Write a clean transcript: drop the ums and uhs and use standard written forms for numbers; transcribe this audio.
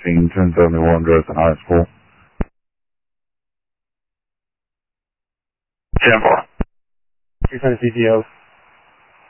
Scene 1071 Dresden High School. 10-4. 600 CTO.